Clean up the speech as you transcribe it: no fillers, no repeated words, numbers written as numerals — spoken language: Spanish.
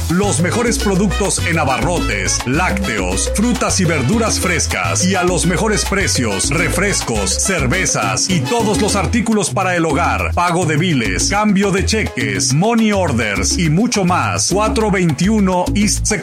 Los mejores productos en abarrotes, lácteos, frutas y verduras frescas y a los mejores precios, refrescos, cervezas y todos los artículos para el hogar, pago de biles, cambio de cheques, money orders y mucho más. 421 East